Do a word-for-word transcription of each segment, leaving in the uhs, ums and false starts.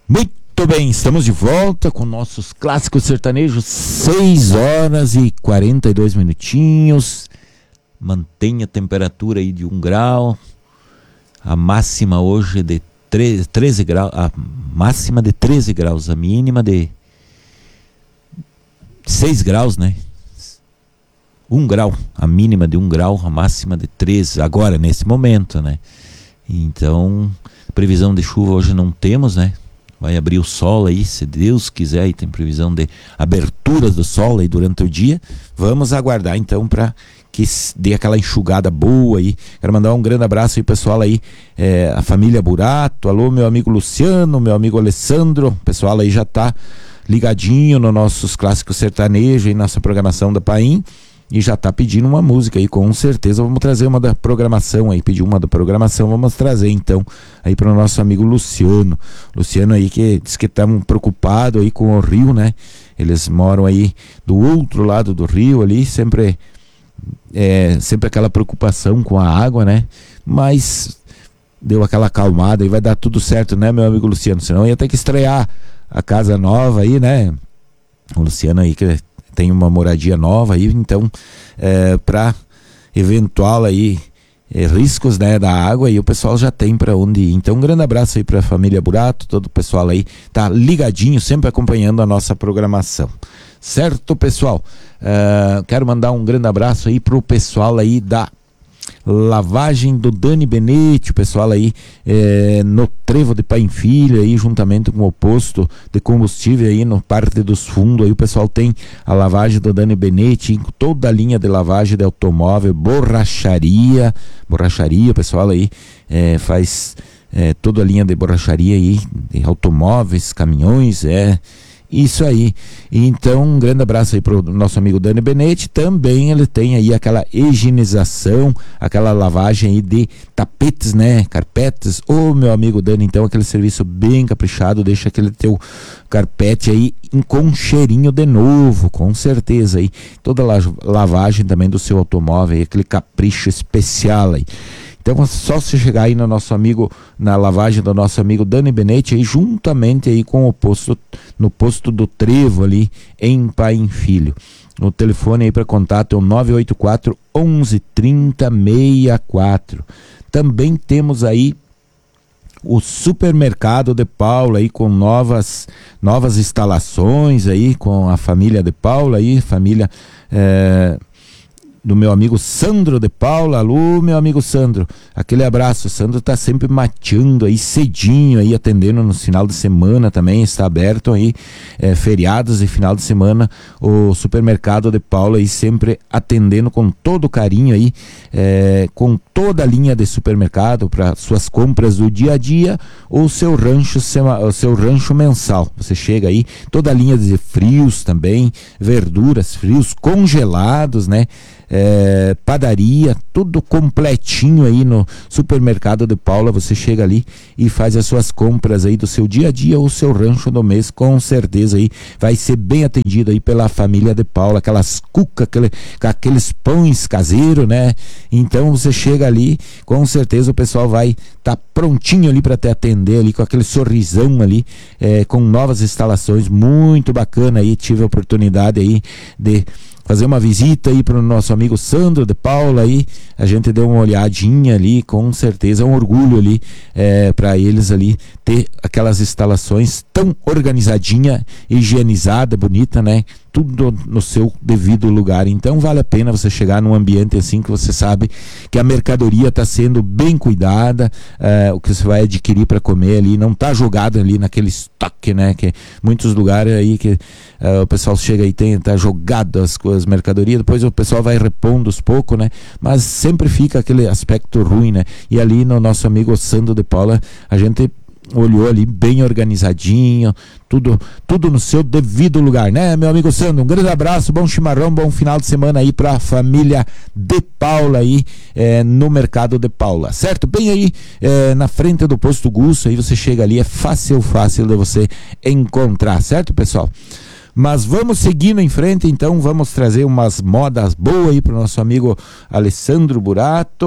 Muito bem, estamos de volta com nossos clássicos sertanejos, seis horas e quarenta e dois minutinhos. Mantenha a temperatura aí de um grau. A máxima hoje é de treze graus, a máxima de treze graus, a mínima de seis graus, né? Um grau, a mínima de um grau, a máxima de treze, agora, nesse momento, né? Então, previsão de chuva hoje não temos, né? Vai abrir o sol aí, se Deus quiser, e tem previsão de abertura do sol aí durante o dia. Vamos aguardar então para que dê aquela enxugada boa aí. Quero mandar um grande abraço aí, pessoal aí, é, a família Burato. Alô, meu amigo Luciano, meu amigo Alessandro. O pessoal aí já tá ligadinho nos nossos clássicos sertanejos e nossa programação da Paim. E já tá pedindo uma música aí, com certeza vamos trazer uma da programação aí, pedir uma da programação, vamos trazer então aí para o nosso amigo Luciano, Luciano aí que diz que estamos preocupados aí com o rio, né? Eles moram aí do outro lado do rio ali, sempre é, sempre aquela preocupação com a água, né? Mas deu aquela acalmada e vai dar tudo certo, né, meu amigo Luciano? Senão ia ter que estrear a casa nova aí, né? O Luciano aí que tem uma moradia nova aí, então é, para eventual aí é, riscos, né, da água, e o pessoal já tem para onde ir. Então um grande abraço aí para a família Burato, todo o pessoal aí tá ligadinho, sempre acompanhando a nossa programação, certo, pessoal? É, quero mandar um grande abraço aí pro pessoal aí da lavagem do Dani Benetti, o pessoal aí é, no Trevo de Pai em Filho aí, juntamente com o posto de combustível aí no Parque dos Fundos, aí o pessoal tem a lavagem do Dani Benetti, toda a linha de lavagem de automóvel, borracharia, borracharia, o pessoal aí é, faz é, toda a linha de borracharia aí, de automóveis, caminhões, é isso aí. Então um grande abraço aí pro nosso amigo Dani Benetti. Também ele tem aí aquela higienização, aquela lavagem aí de tapetes, né, carpetes. Ô, meu amigo Dani, então aquele serviço bem caprichado, deixa aquele teu carpete aí com cheirinho de novo, com certeza aí. Toda a lavagem também do seu automóvel aí, aquele capricho especial aí. Então é só você chegar aí no nosso amigo, na lavagem do nosso amigo Dani Benetti, aí juntamente aí com o posto, no posto do Trevo ali em Pai em Filho. O telefone aí para contato é o nove oito quatro, onze, trinta, sessenta e quatro. Também temos aí o Supermercado de Paula aí com novas, novas instalações aí com a família de Paula aí, família é, do meu amigo Sandro de Paula. Alô, meu amigo Sandro, aquele abraço. O Sandro tá sempre mateando aí cedinho aí, atendendo no final de semana também, está aberto aí, é, feriados e final de semana, o Supermercado de Paula aí sempre atendendo com todo carinho aí, é, com toda a linha de supermercado para suas compras do dia a dia ou seu rancho, o seu rancho mensal. Você chega aí, toda a linha de frios também, verduras, frios congelados, né? É, padaria, tudo completinho aí no Supermercado de Paula. Você chega ali e faz as suas compras aí do seu dia a dia ou seu rancho do mês, com certeza aí vai ser bem atendido aí pela família de Paula, aquelas cucas, aquele, aqueles pães caseiros, né? Então você chega ali, com certeza o pessoal vai estar tá prontinho ali para te atender ali, com aquele sorrisão ali, é, com novas instalações, muito bacana aí. Tive a oportunidade aí de fazer uma visita aí para o nosso amigo Sandro de Paula aí, a gente deu uma olhadinha ali, com certeza é um orgulho ali é, para eles ali ter aquelas instalações tão organizadinha, higienizada, bonita, né? Tudo no seu devido lugar. Então vale a pena você chegar num ambiente assim que você sabe que a mercadoria está sendo bem cuidada, é, o que você vai adquirir para comer ali não está jogado ali naquele estoque, né? Que muitos lugares aí que é, o pessoal chega e tem, tá jogado as coisas, mercadoria, depois o pessoal vai repondo aos poucos, né? Mas sempre fica aquele aspecto ruim, né? E ali no nosso amigo Sandro de Paula, a gente olhou ali bem organizadinho, tudo, tudo no seu devido lugar, né, meu amigo Sandro? Um grande abraço, bom chimarrão, bom final de semana aí pra família de Paula aí, é, no Mercado de Paula, certo? Bem aí, é, na frente do Posto Gusso, aí você chega ali, é fácil, fácil de você encontrar, certo, pessoal? Mas vamos seguindo em frente, então vamos trazer umas modas boas aí pro nosso amigo Alessandro Burato.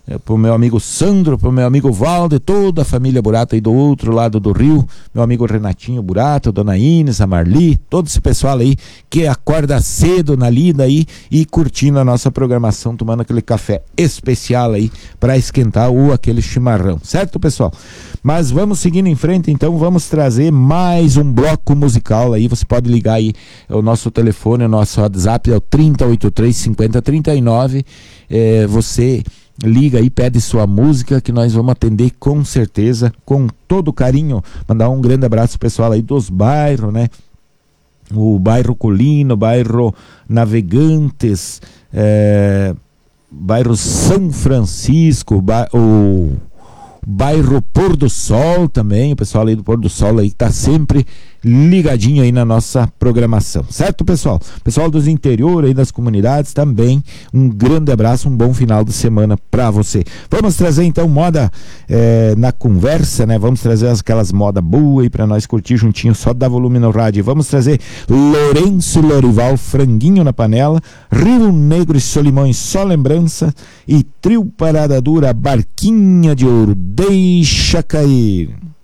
é, pro meu amigo Sandro, pro meu amigo Valde, toda a família Burato aí do outro lado do rio, meu amigo Renatinho Burato, Dona Inês, a Marli, todo esse pessoal aí que acorda cedo na lida aí e curtindo a nossa programação, tomando aquele café especial aí para esquentar ou aquele chimarrão, certo, pessoal? Mas vamos seguindo em frente, então vamos trazer mais um bloco musical aí. Você pode ligar aí o nosso telefone, o nosso WhatsApp é o trinta, oitenta e três, cinquenta, trinta e nove. É, você liga aí, pede sua música que nós vamos atender com certeza, com todo carinho. Mandar um grande abraço pro pessoal aí dos bairros, né? O bairro Colino, bairro Navegantes, é, bairro São Francisco, ba- o bairro Pôr do Sol também, o pessoal aí do Pôr do Sol aí tá sempre ligadinho aí na nossa programação, certo, pessoal? Pessoal dos interior aí das comunidades também, um grande abraço, um bom final de semana pra você. Vamos trazer então moda é, na conversa, né? Vamos trazer aquelas modas boas aí pra nós curtir juntinho, só dar volume no rádio. Vamos trazer Lourenço Lorival, Franguinho na Panela, Rio Negro e Solimões, Só Lembrança e Trio Parada Dura, Barquinha de Ouro, Deixa Cair.